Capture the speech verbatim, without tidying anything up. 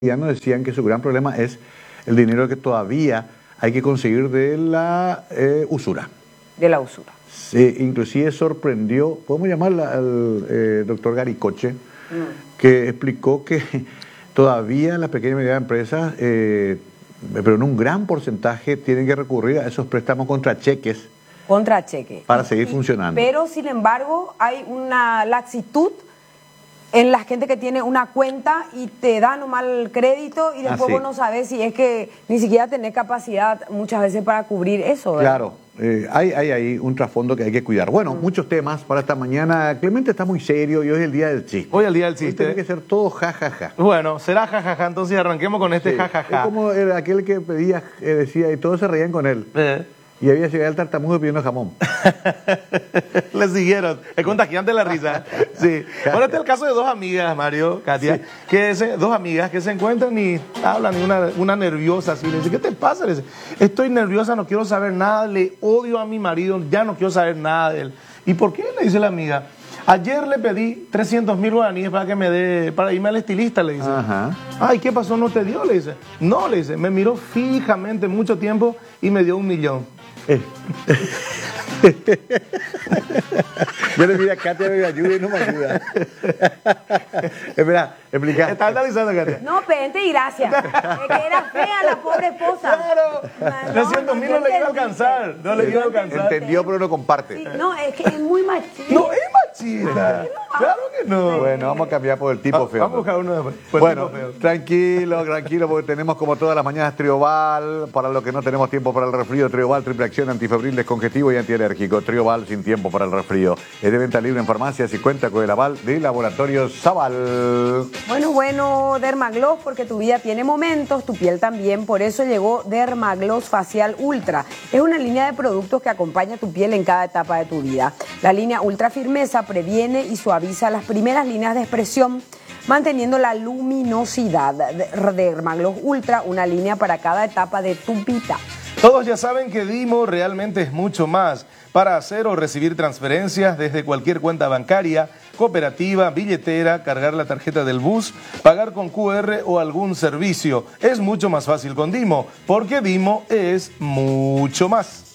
Ya nos decían que su gran problema es el dinero que todavía hay que conseguir de la eh, usura. De la usura. Sí, inclusive sorprendió, podemos llamarla al eh, doctor Garicoche, mm. que explicó que todavía las pequeñas y medianas empresas, eh, pero en un gran porcentaje, tienen que recurrir a esos préstamos contra cheques. Contra cheques. Para seguir y, funcionando. Pero, sin embargo, hay una laxitud en la gente que tiene una cuenta y te da nomás el crédito y después ah, sí. vos no sabes si es que ni siquiera tenés capacidad muchas veces para cubrir eso, ¿verdad? Claro, eh, hay, hay ahí un trasfondo que hay que cuidar. Bueno, mm. muchos temas para esta mañana. Clemente está muy serio y hoy es el día del chiste. Hoy es el día del chiste. Hoy tiene que ser todo jajaja. Ja, ja. Bueno, será jajaja, ja, ja. Entonces arranquemos con este jajaja. Sí. Ja, ja. Es como era aquel que pedía, eh, decía, y todos se reían con él. Eh. Y había llegado el tartamudo pidiendo jamón. Le siguieron. Es contagiante la risa. Sí. Bueno, este es el caso de dos amigas, Mario, Katia, sí. que se, dos amigas que se encuentran y hablan, y una, una nerviosa así. Le dice, ¿qué te pasa? Le dice, estoy nerviosa, no quiero saber nada, le odio a mi marido, ya no quiero saber nada de él. ¿Y por qué? Le dice la amiga. Ayer le pedí trescientos mil guaraníes para que me dé, para irme al estilista, le dice. Ajá. Ay, ¿qué pasó? ¿No te dio? Le dice. No, le dice. Me miró fijamente mucho tiempo y me dio un millón. Eh. Yo le dije a Katia que me ayude y no me ayuda. Espera, explica. ¿Estás analizando, Katia? No, pente y gracias. Es que era fea la pobre esposa. Claro. trescientos mil no, no le iba a alcanzar. No le iba a alcanzar. Entendió, pero no comparte. Sí, no, es que es muy machista. No, es machista. Claro que no. Bueno, vamos a cambiar por el tipo feo. Vamos a buscar uno después. Bueno, tranquilo, tranquilo, porque tenemos como todas las mañanas Trioval. Para los que no tenemos tiempo para el resfrío, Trioval, triple acción, antifebril, descongestivo y antialérgico. Trioval sin tiempo para el resfrío. Es de venta libre en farmacias y cuenta con el aval de Laboratorios Zaval. Bueno, bueno, Dermagloss, porque tu vida tiene momentos, tu piel también, por eso llegó Dermagloss Facial Ultra. Es una línea de productos que acompaña tu piel en cada etapa de tu vida. La línea Ultra Firmeza previene y suaviza las primeras líneas de expresión, manteniendo la luminosidad. Dermagloss Ultra, una línea para cada etapa de tu vida. Todos ya saben que Dimo realmente es mucho más. Para hacer o recibir transferencias desde cualquier cuenta bancaria, cooperativa, billetera, cargar la tarjeta del bus, pagar con Q R o algún servicio. Es mucho más fácil con Dimo, porque Dimo es mucho más.